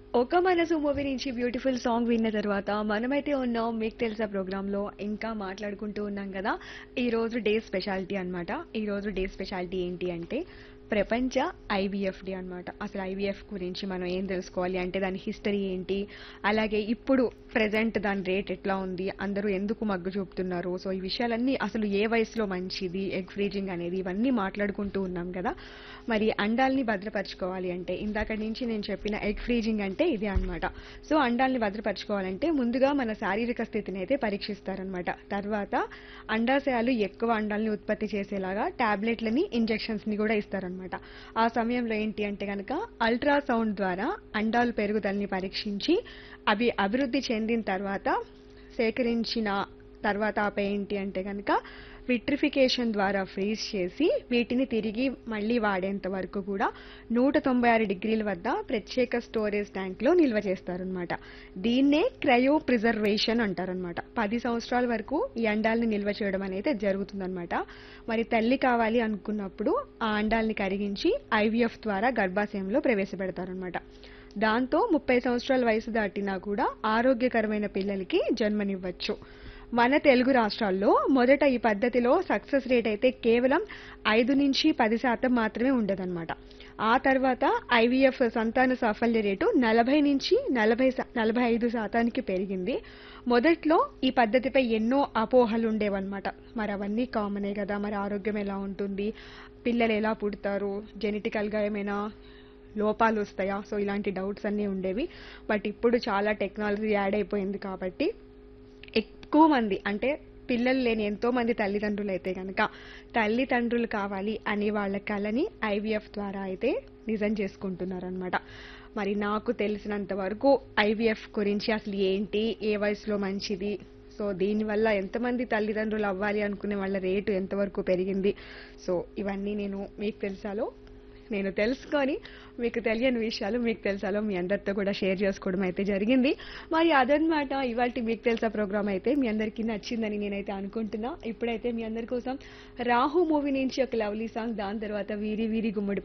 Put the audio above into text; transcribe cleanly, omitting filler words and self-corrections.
ఒక మనసు మూవీ నుంచి బ్యూటిఫుల్ సాంగ్ విన్న తర్వాత మనమైతే ఉన్నాం మీకు తెలుసా ప్రోగ్రాంలో ఇంకా మాట్లాడుకుంటూ ఉన్నాం కదా. ఈ రోజు డే స్పెషాలిటీ అన్నమాట. ఈ రోజు డే స్పెషాలిటీ ఏంటి అంటే ప్రపంచ ఐవీఎఫ్ డే అన్నమాట. అసలు ఐవీఎఫ్ గురించి మనం ఏం తెలుసుకోవాలి అంటే దాని హిస్టరీ ఏంటి, అలాగే ఇప్పుడు ప్రెసెంట్ దాని రేట్ ఎట్లా ఉంది, అందరూ ఎందుకు మగ్గు చూపుతున్నారు, సో ఈ విషయాలన్నీ అసలు ఏ వయసులో మంచిది ఎగ్ ఫ్రీజింగ్ అనేది ఇవన్నీ మాట్లాడుకుంటూ ఉన్నాం కదా. మరి అండాల్ని భద్రపరచుకోవాలి అంటే ఇందాక నుంచి నేను చెప్పిన ఎగ్ ఫ్రీజింగ్ అంటే ఇదే అన్నమాట. సో అండాల్ని భద్రపరచుకోవాలంటే ముందుగా మన శారీరక స్థితిని అయితే పరీక్షిస్తారనమాట. తర్వాత అండాశయాలు ఎక్కువ అండాల్ని ఉత్పత్తి చేసేలాగా టాబ్లెట్లని ఇంజెక్షన్స్ ని కూడా ఇస్తారనమాట. ఆ సమయంలో ఏంటి అంటే కనుక అల్ట్రాసౌండ్ ద్వారా అండాలు పెరుగుదలని పరీక్షించి అవి అభివృద్ధి చెందిన తర్వాత సేకరించిన తర్వాత ఆపై ఏంటి అంటే కనుక విట్రిఫికేషన్ ద్వారా ఫ్రీజ్ చేసి వీటిని తిరిగి మళ్ళీ వాడేంత వరకు కూడా 196 డిగ్రీల వద్ద ప్రత్యేక స్టోరేజ్ ట్యాంక్ లో నిల్వ చేస్తారనమాట. దీన్నే క్రయో ప్రిజర్వేషన్ అంటారనమాట. 10 సంవత్సరాల వరకు ఈ అండాల్ని నిల్వ చేయడం అనేది జరుగుతుందన్నమాట. మరి తల్లి కావాలి అనుకున్నప్పుడు ఆ అండాల్ని కరిగించి ఐవీఎఫ్ ద్వారా గర్భాశయంలో ప్రవేశపెడతారనమాట. దాంతో 30 సంవత్సరాల వయసు దాటినా కూడా ఆరోగ్యకరమైన పిల్లలకి జన్మనివ్వచ్చు. మన తెలుగు రాష్ట్రాల్లో మొదట ఈ పద్ధతిలో సక్సెస్ రేట్ అయితే కేవలం 5 నుంచి 10% మాత్రమే ఉండదన్నమాట. ఆ తర్వాత ఐవీఎఫ్ సంతాన సాఫల్య రేటు 40 నుంచి 45% పెరిగింది. మొదట్లో ఈ పద్ధతిపై ఎన్నో అపోహలు ఉండేవన్నమాట. మరి అవన్నీ కామనే కదా, మరి ఆరోగ్యం ఎలా ఉంటుంది, పిల్లలు ఎలా పుడతారు, జెనెటికల్ గా ఏమైనా లోపాలు వస్తాయా, సో ఇలాంటి డౌట్స్ అన్నీ ఉండేవి. బట్ ఇప్పుడు చాలా టెక్నాలజీ యాడ్ అయిపోయింది కాబట్టి ఎక్కువ మంది అంటే పిల్లలు లేని ఎంతో మంది తల్లిదండ్రులు అయితే కనుక తల్లిదండ్రులు కావాలి అని వాళ్ళ కలని ఐవీఎఫ్ ద్వారా అయితే నిజం చేసుకుంటున్నారనమాట. మరి నాకు తెలిసినంత వరకు ఐవీఎఫ్ గురించి అసలు ఏంటి, ఏ వయసులో మంచిది, సో దీనివల్ల ఎంతమంది తల్లిదండ్రులు అవ్వాలి అనుకునే వాళ్ళ రేటు ఎంతవరకు పెరిగింది, సో ఇవన్నీ నేను తెలుసుకొని మీకు తెలియని విషయాలు మీకు తెలుసాలో మీ అందరితో కూడా షేర్ చేసుకోవడం అయితే జరిగింది. మరి అదనమాట ఇవాళ మీకు తెలుసా ప్రోగ్రామ్ అయితే మీ అందరికీ నచ్చిందని నేనైతే అనుకుంటున్నా. ఇప్పుడైతే మీ అందరి కోసం రాహు మూవీ నుంచి ఒక లవ్లీ సాంగ్, దాని తర్వాత వీరి వీరి గుమ్మడి